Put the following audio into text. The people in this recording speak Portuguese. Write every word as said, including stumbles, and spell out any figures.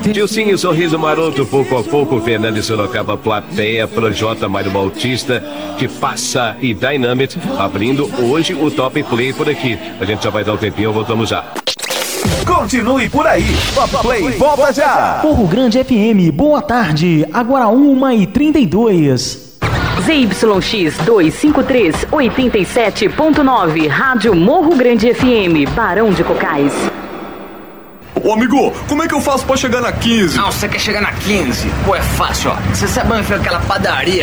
Dilcinho, sorriso maroto, pouco a pouco, Fernando e Sorocaba, plateia, Projota, Mário Bautista, que passa e Dynamite, abrindo hoje o Top Play por aqui. A gente já vai dar um tempinho, voltamos já. Continue por aí, Top Play volta já. Morro Grande F M, boa tarde, agora uma e trinta e dois. Z Y X duzentos e cinquenta e três, oitenta e sete ponto nove, Rádio Morro Grande F M, Barão de Cocais. Ô amigo, como é que eu faço pra chegar na quinze? Não, você quer chegar na quinze? Pô, é fácil, ó. Você sabe onde fica aquela padaria